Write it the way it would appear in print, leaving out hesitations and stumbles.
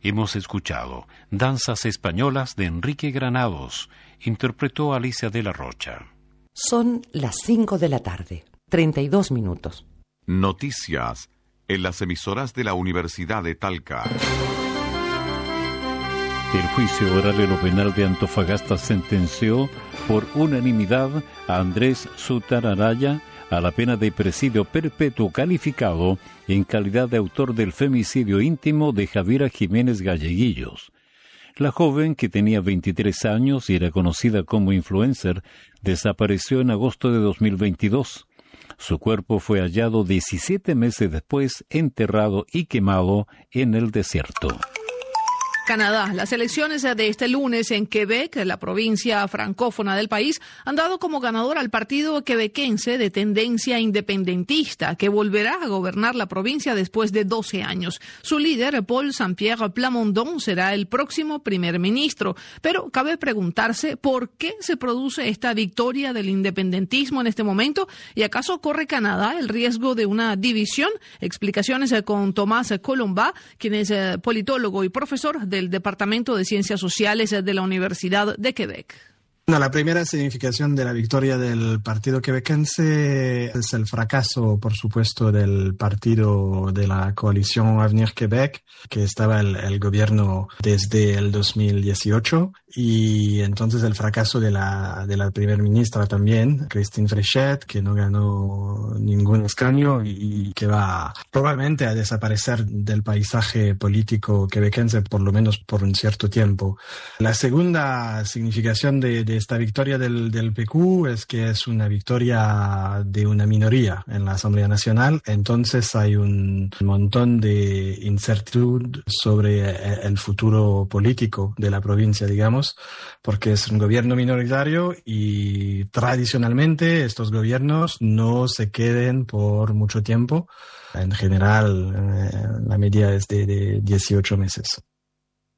Hemos escuchado Danzas Españolas de Enrique Granados, interpretó Alicia de la Rocha. Son las 5 de la tarde, 32 minutos. Noticias en las emisoras de la Universidad de Talca. El juicio oral en lo penal de Antofagasta sentenció por unanimidad a Andrés Sutar Araya a la pena de presidio perpetuo calificado en calidad de autor del femicidio íntimo de Javiera Jiménez Galleguillos. La joven, que tenía 23 años y era conocida como influencer, desapareció en agosto de 2022. Su cuerpo fue hallado 17 meses después, enterrado y quemado en el desierto. Canadá. Las elecciones de este lunes en Quebec, la provincia francófona del país, han dado como ganador al partido quebequense de tendencia independentista, que volverá a gobernar la provincia después de 12 años. Su líder, Paul Saint-Pierre Plamondon, será el próximo primer ministro. Pero cabe preguntarse por qué se produce esta victoria del independentismo en este momento, y acaso corre Canadá el riesgo de una división. Explicaciones con Tomás Colomba, quien es politólogo y profesor del Departamento de Ciencias Sociales de la Universidad de Quebec. La primera significación de la victoria del partido quebequense es el fracaso, por supuesto, del partido de la coalición Avenir Québec, que estaba el gobierno desde el 2018, y entonces el fracaso de la primer ministra también, Christine Fréchette, que no ganó ningún escaño y que va probablemente a desaparecer del paisaje político quebequense, por lo menos por un cierto tiempo. La segunda significación de esta victoria del PQ es que es una victoria de una minoría en la Asamblea Nacional. Entonces hay un montón de incertidumbre sobre el futuro político de la provincia, digamos, porque es un gobierno minoritario y tradicionalmente estos gobiernos no se queden por mucho tiempo. En general, la media es de 18 meses.